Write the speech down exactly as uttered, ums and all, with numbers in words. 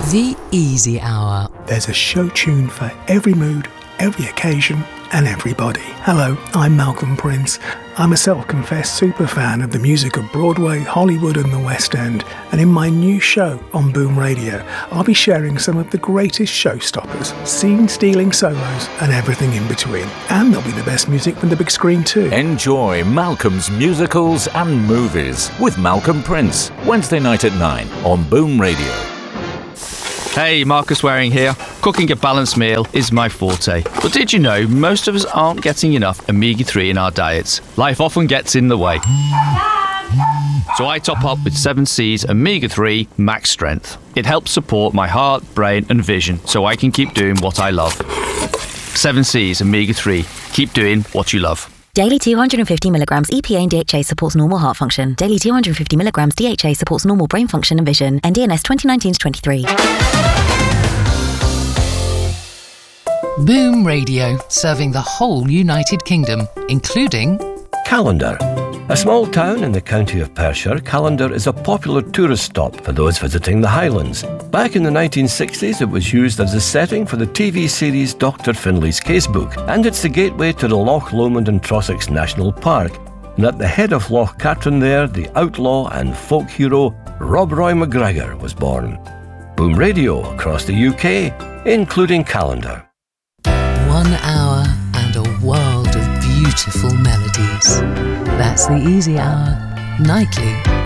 The Easy Hour. There's a show tune for every mood, every occasion, and everybody. Hello, I'm Malcolm Prince. I'm a self-confessed superfan of the music of Broadway, Hollywood and the West End, and in my new show on Boom Radio, I'll be sharing some of the greatest showstoppers, scene-stealing solos and everything in between. And there'll be the best music from the big screen too. Enjoy Malcolm's Musicals and Movies with Malcolm Prince, Wednesday night at nine on Boom Radio. Hey, Marcus Waring here. Cooking a balanced meal is my forte. But did you know most of us aren't getting enough omega three in our diets? Life often gets in the way. So I top up with seven C's omega three Max Strength. It helps support my heart, brain and vision so I can keep doing what I love. seven C's omega three. Keep doing what you love. Daily two hundred fifty milligrams E P A and D H A supports normal heart function. Daily two hundred fifty milligrams D H A supports normal brain function and vision. N D N S twenty nineteen to twenty-three. Boom Radio, serving the whole United Kingdom, including Callander. A small town in the county of Perthshire, Callander is a popular tourist stop for those visiting the Highlands. Back in the nineteen sixties, it was used as a setting for the T V series Doctor Finlay's Casebook, and it's the gateway to the Loch Lomond and Trossachs National Park. And at the head of Loch Katrine there, the outlaw and folk hero Rob Roy McGregor was born. Boom Radio across the U K, including Callander. one hour and a world of beautiful melodies. That's the Easy Hour, nightly